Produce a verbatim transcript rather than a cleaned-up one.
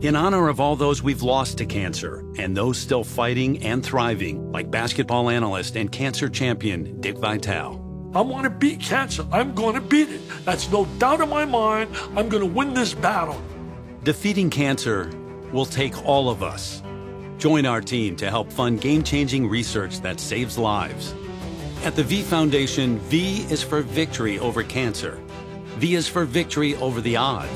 In honor of all those we've lost to cancer and those still fighting and thriving, like basketball analyst and cancer champion Dick Vitale. I want to beat cancer. I'm going to beat it. That's no doubt in my mind. I'm going to win this battle. Defeating cancer will take all of us. Join our team to help fund game-changing research that saves lives. At the V Foundation, V is for victory over cancer. V is for victory over the odds.